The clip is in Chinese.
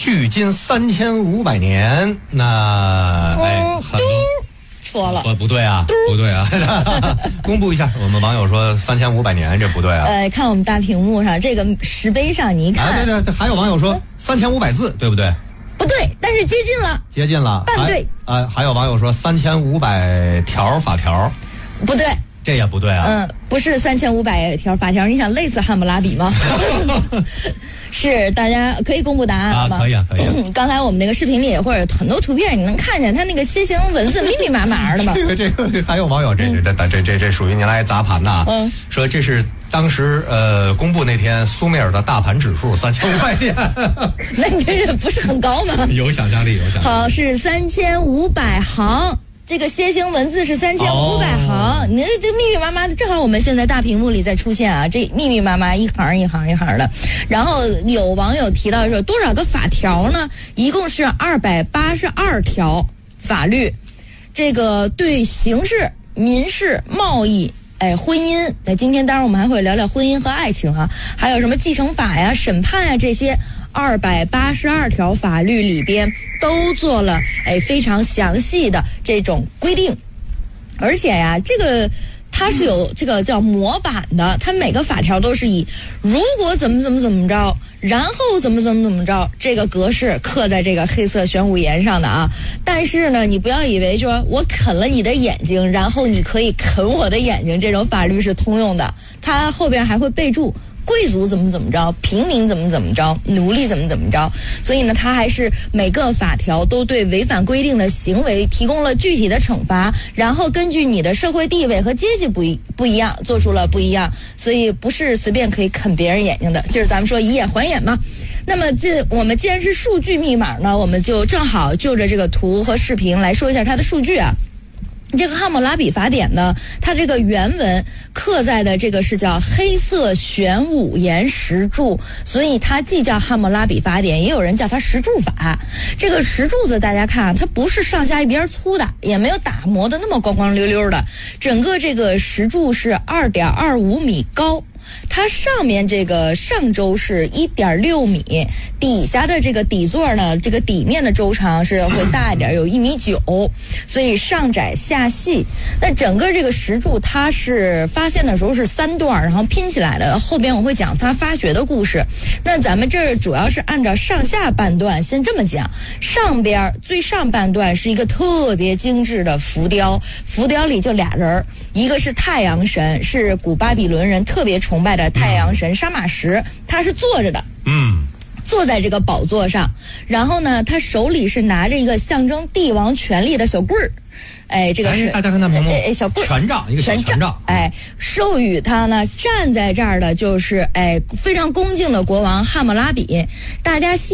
距今3500年。那很错了， 不对啊，不对啊！公布一下，我们网友说3500年，这不对啊。 看我们大屏幕上这个石碑上，你一看， 对，还有网友说3500字，对不对？ 不对，但是接近了，半对。 还有网友说3500条法条， 不对。 这也不对啊。 不是3500条法条，你想累死汉谟拉比吗？是，大家可以公布答案吗？ 可以啊。 刚才我们那个视频里或者很多图片，你能看见它那个楔形文字密密麻麻的吗？ 这个还有网友这属于您来砸盘呐。说这是当时公布那天苏美尔的大盘指数3500点。 那你这不是很高吗？ 有想象力。 好，是3500行。这个楔形文字是3500行，你这密密麻麻的，正好我们现在大屏幕里在出现啊，这密密麻麻一行一行的。然后有网友提到说多少个法条呢？一共是282条法律，这个对刑事、民事、贸易。婚姻，今天当然我们还会聊聊婚姻和爱情啊，还有什么继承法呀、审判呀这些282条法律里边都做了非常详细的这种规定，而且呀，这个它是有这个叫模板的，它每个法条都是以如果怎么着，然后怎么着这个格式刻在这个黑色玄武岩上的啊。但是呢，你不要以为说我啃了你的眼睛，然后你可以啃我的眼睛，这种法律是通用的，它后边还会备注贵族怎么着，平民怎么着，奴隶怎么着。所以呢，它还是每个法条都对违反规定的行为提供了具体的惩罚，然后根据你的社会地位和阶级不一样，做出了不一样。所以不是随便可以啃别人眼睛的，就是咱们说以眼还眼嘛。那么我们既然是数据密码呢，我们就正好就着这个图和视频来说一下它的数据啊。这个汉谟拉比法典呢，它这个原文刻在的这个是叫黑色玄武岩石柱，所以它既叫汉谟拉比法典，也有人叫它石柱法。这个石柱子大家看，它不是上下一边粗的，也没有打磨的那么光光溜溜的，整个这个石柱是2.25米高。它上面这个上周是1.6米，底下的这个底座呢，这个底面的周长是会大一点，有1.9米，所以上窄下细。那整个这个石柱它是发现的时候是3段，然后拼起来的，后边我会讲它发掘的故事。那咱们这儿主要是按照上下半段先这么讲，上边最上半段是一个特别精致的浮雕，浮雕里就俩人，一个是太阳神，是古巴比伦人特别崇拜的太阳神沙马什，他是坐着的，坐在这个宝座上，然后呢，他手里是拿着一个象征帝王权力的小棍儿。这个是大家看到屏幕， 小棍权杖，一个小权杖。 授予他呢站在这儿的就是非常恭敬的国王汉谟拉比，大家